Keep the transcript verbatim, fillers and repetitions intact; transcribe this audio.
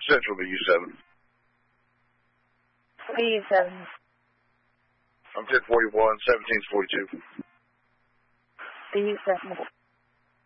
Central B U seven. B U seven. I'm ten forty-one, seventeen forty-two. B U seven.